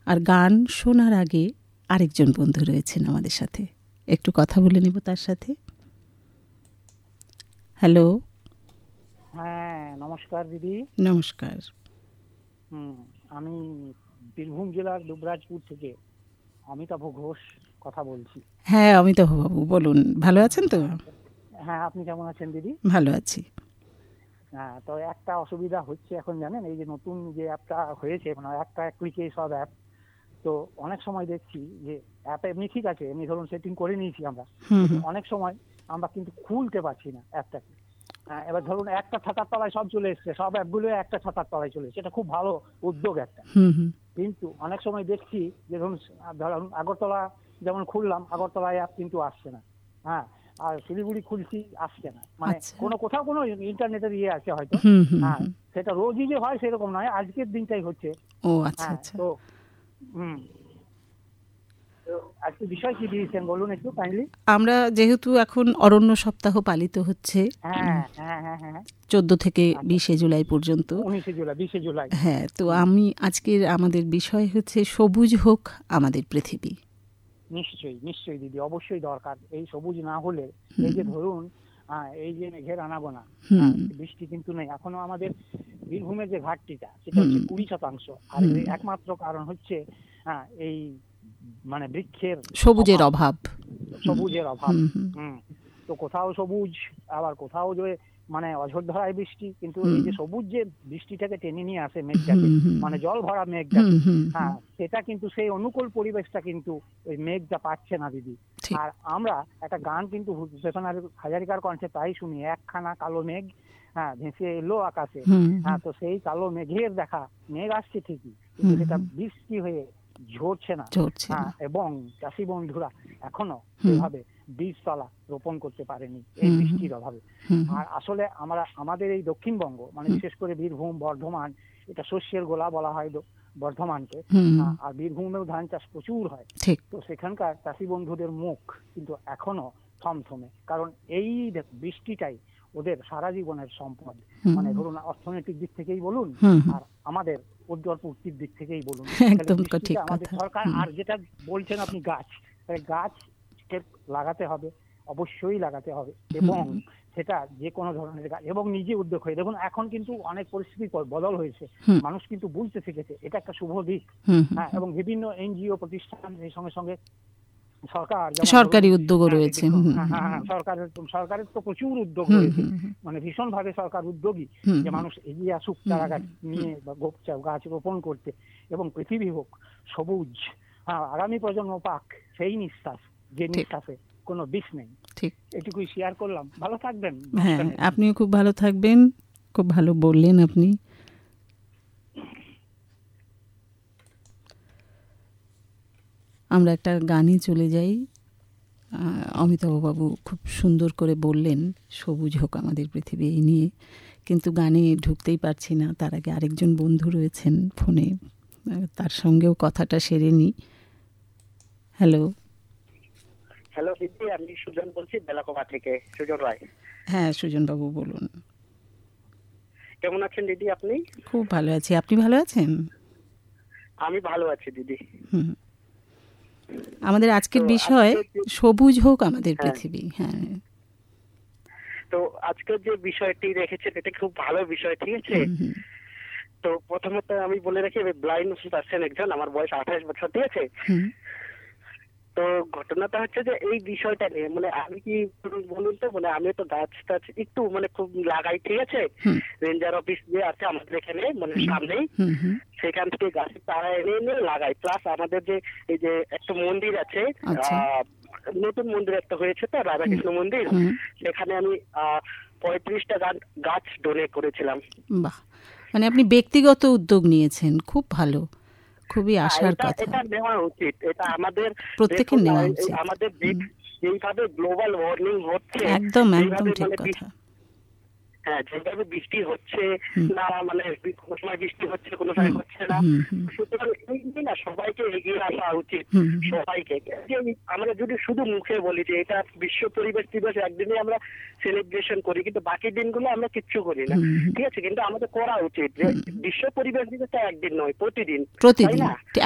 আর গান শোনার আগে আরেকজন বন্ধু রয়েছেন আমাদের সাথে, একটু কথা বলে নেব তার সাথে। হ্যালো। হ্যাঁ, নমস্কার দিদি। নমস্কার। আমি বীরভূম জেলার দুবরাজপুর থেকে অমিতাভ ঘোষ কথা বলছি। হ্যাঁ অমিতাভ বাবু বলুন, ভালো আছেন তো? হ্যাঁ, আপনি কেমন আছেন দিদি? ভালো আছি। হ্যাঁ, তো একটা অসুবিধা হচ্ছে এখন, জানেন, এই যে নতুন যে অ্যাপটা হয়েছে, মানে একটা ক্লিকে সব অ্যাপ, তো অনেক সময় দেখছি যে অ্যাপ এমনি ঠিক আছে, এমনি ধরুন সেটিং করে নিয়েছি আমরা, কিন্তু অনেক সময় আমরা কিন্তু খুলতে পারছি না অ্যাপটাকে। এবার ধরুন একটা ছাতার তলায় সব চলে এসছে, সব অ্যাপগুলো একটা ছাতার তলায় চলে এসছে, এটা খুব ভালো উদ্যোগ একটা। কিন্তু অনেক সময় দেখছি যে ধরুন আগরতলা যেমন খুললাম, আগরতলায় অ্যাপ কিন্তু আসছে না। হ্যাঁ, আর শিলিগুড়ি খুলছি, আসছে না, মানে কোথাও কোনো ইন্টারনেটের ইয়ে আছে হয়তো। হ্যাঁ, সেটা রোজই যে হয় সেরকম নয়, আজকের দিনটাই হচ্ছে। ও আচ্ছা আচ্ছা। তো আজকে বিষয় কি দিয়েছেন বলুন একটু কাইন্ডলি। আমরা যেহেতু এখন অরণ্য সপ্তাহ পালিত হচ্ছে 14 থেকে 20 জুলাই পর্যন্ত, 20 জুলাই। হ্যাঁ, তো আমি আজকের আমাদের বিষয় হচ্ছে সবুজ হোক আমাদের পৃথিবী। নিশ্চয়ই নিশ্চয়ই দিদি, অবশ্যই দরকার। এই সবুজ না হলে, এই যে ধরুন এই যে মেঘের আনাগোনা, বৃষ্টি কিন্তু নেই এখনো। আমাদের বীরভূমের যে ঘাটতিটা, সেটা হচ্ছে 20%। আর একমাত্র কারণ হচ্ছে এই মানে বৃক্ষের সবুজের অভাব। তো কোথাও সবুজ, আবার কোথাও যে মানে অঝোরধারায় বৃষ্টি, কিন্তু এই যে সবুজ যে বৃষ্টিটাকে টেনে নিয়ে আসে মেঘটাকে, মানে জল ভরা মেঘটাকে, সেটা কিন্তু সেই অনুকূল পরিবেশটা কিন্তু ওই মেঘটা পাচ্ছে না দিদি। আর আমরা একটা গান কিন্তু ভূপেন হাজারিকার কণ্ঠে তাই শুনি, একখানা কালো মেঘ ভেসে এলো আকাশে। তো সেই কালো মেঘের দেখা, মেঘ আসছে ঠিকই, কিন্তু সেটা বৃষ্টি হয়ে ঝরছে না। এবং চাষি বন্ধুরা এখনো সেভাবে বীজতলা রোপণ করতে পারেনি এই বৃষ্টির অভাবে। আর আসলে আমাদের এই দক্ষিণবঙ্গ, মানে বিশেষ করে বীরভূম, বর্ধমান, এটা শস্যের গোলা বলা হয় বর্ধমানকে। আর বীরভূমেও ধান চাষ প্রচুর হয়। তো সেখানকার চাষি বন্ধুদের মুখ কিন্তু এখনো থমথমে, কারণ এই বৃষ্টিটাই ওদের সারা জীবনের সম্পদ। মানে ধরুন অর্থনৈতিক দিক থেকেই বলুন, আর আমাদের উজ্জ্বল পূর্তির দিক থেকেই বলুন, আমাদের সরকার। আর যেটা বলছেন আপনি, গাছ লাগাতে হবে, অবশ্যই লাগাতে হবে, এবং সেটা যে কোনো ধরনের গাছ, এবং নিজে উদ্যোগ হয়ে দেখুন। এখন কিন্তু অনেক পরিস্থিতির বদল হয়েছে, মানুষ কিন্তু বুঝতে শিখেছে, এটা একটা শুভ দিক। এবং বিভিন্ন এনজিও প্রতিষ্ঠান, এই সঙ্গে সঙ্গে সরকারি উদ্যোগও রয়েছে। সরকারের তো প্রচুর উদ্যোগ রয়েছে, মানে ভীষণ ভাবে সরকার উদ্যোগী, যে মানুষ এগিয়ে আসুক চারা গাছ নিয়ে বা গাছ রোপণ করতে, এবং পৃথিবী হোক সবুজ। আগামী প্রজন্ম পাক সেই নিঃশ্বাস, যে নিঃশ্বাসে কোনো বিষ নেই। ঠিক, এটুকুই শেয়ার করলাম। ভালো থাকবেন। হ্যাঁ, আপনিও খুব ভালো থাকবেন। খুব ভালো বললেন আপনি। আমরা একটা গানে চলে যাই। অমিতাভবাবু খুব সুন্দর করে বললেন সবুজ হোক আমাদের পৃথিবী এই নিয়ে, কিন্তু গানে ঢুকতেই পারছি না। তার আগে আরেকজন বন্ধু রয়েছেন ফোনে, তার সঙ্গেও কথাটা সেরে নিই। হ্যালো। হ্যালো দিদি, আমি সুজন বলছি, বেলাকোবা থেকে, সুজন রায়। হ্যাঁ সুজন বাবু বলুন। কেমন আছেন দিদি আপনি? খুব ভালো আছি, আপনি ভালো আছেন? আমি ভালো আছি দিদি। আমাদের আজকের বিষয় সবুজ হোক আমাদের পৃথিবী। হ্যাঁ, তো আজকের যে বিষয়টি রেখেছেন এটা খুব ভালো বিষয়, ঠিক আছে। তো প্রথমত আমি বলে রাখি, আমি ব্লাইন্ড পার্সন একজন, আমার বয়স 28 বছর, ঠিক আছে। তো ঘটনাটা হচ্ছে যে এই বিষয়টা নিয়ে, মানে আমি কি বলুন তো, মানে আমি তো গাছ টাছ একটু মানে খুব লাগাই, ঠিক আছে। রেঞ্জার অফিস যে আছে আমাদের এখানে, মানে সামনেই, সেখান থেকে গাছের চারা এনে লাগাই। প্লাস আমাদের যে এই যে একটা মন্দির আছে, নতুন মন্দির একটা হয়েছে তো, রাধাকৃষ্ণ মন্দির, সেখানে আমি 35টা গাছ ডোনেট করেছিলাম। বাহ, মানে আপনি ব্যক্তিগত উদ্যোগ নিয়েছেন, খুব ভালো, খুবই আশার কথা। এটা নেওয়া উচিত, এটা আমাদের প্রত্যেকের নেওয়া উচিত। আমাদের যেইভাবে গ্লোবাল ওয়ার্মিং হচ্ছে, একদম একদম ঠিক কথা। হ্যাঁ, যেভাবে বৃষ্টি হচ্ছে না, মানে কোনো সময় বৃষ্টি হচ্ছে, কোনো সময় হচ্ছে না। সুতরাং এই না, সবাইকে এগিয়ে আসা উচিত, সবাইকে। আমরা যদি শুধু মুখে বলি যে এটা বিশ্ব পরিবেশ দিবস, একদিনে আমরা সেলিব্রেশন করি, কিন্তু বাকি দিনগুলো আমরা কিচ্ছু করি না, ঠিক আছে। কিন্তু আমাদের করা উচিত যে বিশ্ব পরিবেশ দিবসটা একদিন নয়, প্রতিদিন, তাই না?